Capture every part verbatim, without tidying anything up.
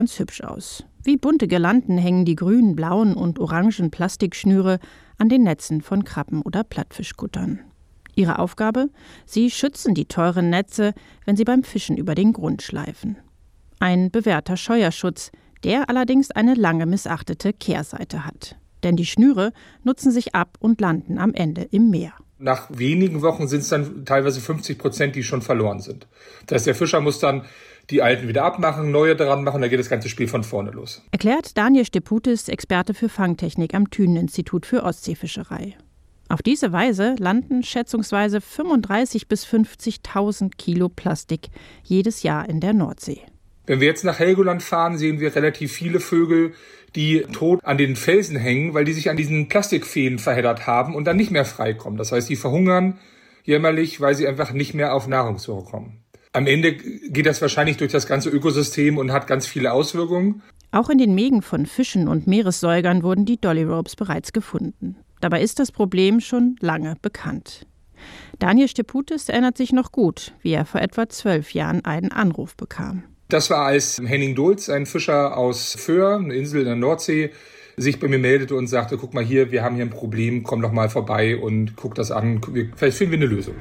ganz hübsch aus. Wie bunte Girlanden hängen die grünen, blauen und orangen Plastikschnüre an den Netzen von Krabben- oder Plattfischkuttern. Ihre Aufgabe? Sie schützen die teuren Netze, wenn sie beim Fischen über den Grund schleifen. Ein bewährter Scheuerschutz, der allerdings eine lange missachtete Kehrseite hat. Denn die Schnüre nutzen sich ab und landen am Ende im Meer. Nach wenigen Wochen sind es dann teilweise fünfzig Prozent, die schon verloren sind. Das heißt, der Fischer muss dann die alten wieder abmachen, neue dran machen, da geht das ganze Spiel von vorne los. Erklärt Daniel Steputis, Experte für Fangtechnik am Thünen-Institut für Ostseefischerei. Auf diese Weise landen schätzungsweise fünfunddreißigtausend bis fünfzigtausend Kilo Plastik jedes Jahr in der Nordsee. Wenn wir jetzt nach Helgoland fahren, sehen wir relativ viele Vögel, die tot an den Felsen hängen, weil die sich an diesen Plastikfäden verheddert haben und dann nicht mehr freikommen. Das heißt, die verhungern jämmerlich, weil sie einfach nicht mehr auf Nahrungssuche kommen. Am Ende geht das wahrscheinlich durch das ganze Ökosystem und hat ganz viele Auswirkungen. Auch in den Mägen von Fischen und Meeressäugern wurden die Dolly Ropes bereits gefunden. Dabei ist das Problem schon lange bekannt. Daniel Steputis erinnert sich noch gut, wie er vor etwa zwölf Jahren einen Anruf bekam. Das war, als Henning Dulz, ein Fischer aus Föhr, eine Insel in der Nordsee, sich bei mir meldete und sagte, guck mal hier, wir haben hier ein Problem, komm doch mal vorbei und guck das an, vielleicht finden wir eine Lösung.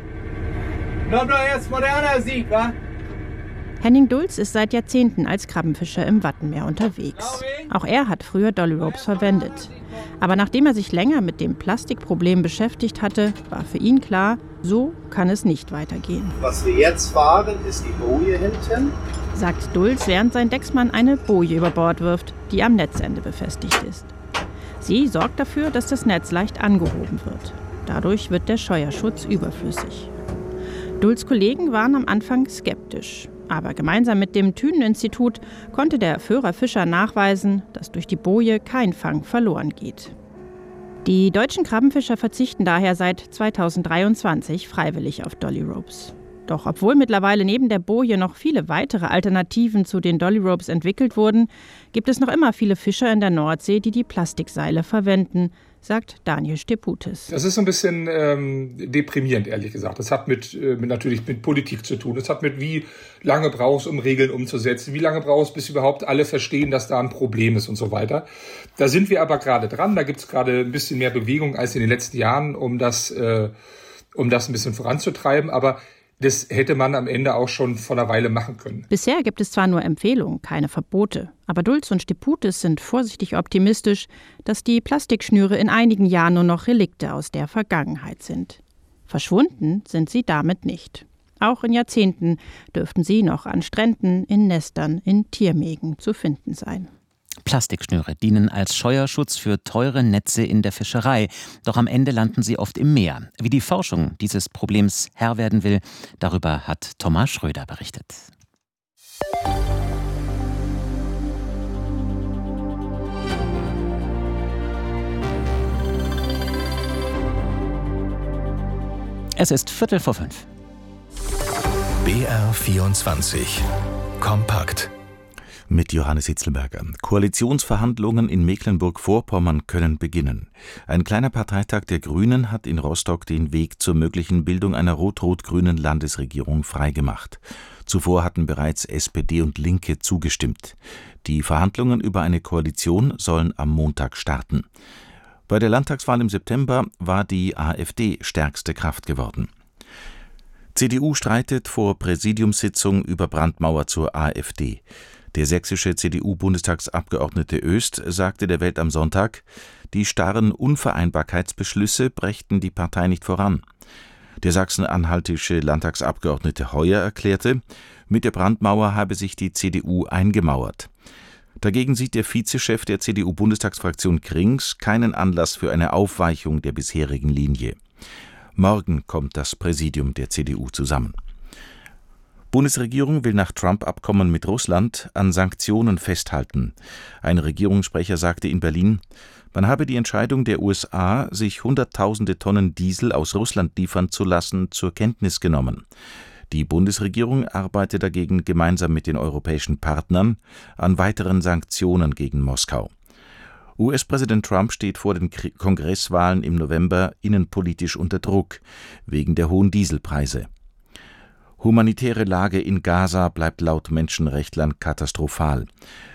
Noch doch erst moderner Sieg, wa? Henning Dulz ist seit Jahrzehnten als Krabbenfischer im Wattenmeer unterwegs. Auch er hat früher Dolly Ropes verwendet. Aber nachdem er sich länger mit dem Plastikproblem beschäftigt hatte, war für ihn klar, so kann es nicht weitergehen. Was wir jetzt fahren, ist die Boje hinten, sagt Dulz, während sein Decksmann eine Boje über Bord wirft, die am Netzende befestigt ist. Sie sorgt dafür, dass das Netz leicht angehoben wird. Dadurch wird der Scheuerschutz überflüssig. Dulz' Kollegen waren am Anfang skeptisch. Aber gemeinsam mit dem Thünen-Institut konnte der Föhrer Fischer nachweisen, dass durch die Boje kein Fang verloren geht. Die deutschen Krabbenfischer verzichten daher seit zweitausenddreiundzwanzig freiwillig auf Dolly Ropes. Doch obwohl mittlerweile neben der Boje noch viele weitere Alternativen zu den Dolly Ropes entwickelt wurden, gibt es noch immer viele Fischer in der Nordsee, die die Plastikseile verwenden, sagt Daniel Steputis. Das ist so ein bisschen ähm, deprimierend, ehrlich gesagt. Das hat mit, äh, mit natürlich mit Politik zu tun. Das hat mit, wie lange brauchst du, um Regeln umzusetzen, wie lange brauchst du, bis überhaupt alle verstehen, dass da ein Problem ist und so weiter. Da sind wir aber gerade dran. Da gibt es gerade ein bisschen mehr Bewegung als in den letzten Jahren, um das, äh, um das ein bisschen voranzutreiben. Aber das hätte man am Ende auch schon vor einer Weile machen können. Bisher gibt es zwar nur Empfehlungen, keine Verbote. Aber Dulz und Steputis sind vorsichtig optimistisch, dass die Plastikschnüre in einigen Jahren nur noch Relikte aus der Vergangenheit sind. Verschwunden sind sie damit nicht. Auch in Jahrzehnten dürften sie noch an Stränden, in Nestern, in Tiermägen zu finden sein. Plastikschnüre dienen als Scheuerschutz für teure Netze in der Fischerei. Doch am Ende landen sie oft im Meer. Wie die Forschung dieses Problems Herr werden will, darüber hat Thomas Schröder berichtet. Es ist Viertel vor fünf. B R vierundzwanzig. Kompakt. Mit Johannes Hitzelberger. Koalitionsverhandlungen in Mecklenburg-Vorpommern können beginnen. Ein kleiner Parteitag der Grünen hat in Rostock den Weg zur möglichen Bildung einer rot-rot-grünen Landesregierung freigemacht. Zuvor hatten bereits S P D und Linke zugestimmt. Die Verhandlungen über eine Koalition sollen am Montag starten. Bei der Landtagswahl im September war die AfD stärkste Kraft geworden. C D U streitet vor Präsidiumssitzung über Brandmauer zur AfD. Der sächsische C D U-Bundestagsabgeordnete Oest sagte der Welt am Sonntag, die starren Unvereinbarkeitsbeschlüsse brächten die Partei nicht voran. Der sachsen-anhaltische Landtagsabgeordnete Heuer erklärte, mit der Brandmauer habe sich die C D U eingemauert. Dagegen sieht der Vizechef der C D U-Bundestagsfraktion Krings keinen Anlass für eine Aufweichung der bisherigen Linie. Morgen kommt das Präsidium der C D U zusammen. Bundesregierung will nach Trump-Abkommen mit Russland an Sanktionen festhalten. Ein Regierungssprecher sagte in Berlin, man habe die Entscheidung der U S A, sich Hunderttausende Tonnen Diesel aus Russland liefern zu lassen, zur Kenntnis genommen. Die Bundesregierung arbeite dagegen gemeinsam mit den europäischen Partnern an weiteren Sanktionen gegen Moskau. U S-Präsident Trump steht vor den Kongresswahlen im November innenpolitisch unter Druck, wegen der hohen Dieselpreise. Humanitäre Lage in Gaza bleibt laut Menschenrechtlern katastrophal.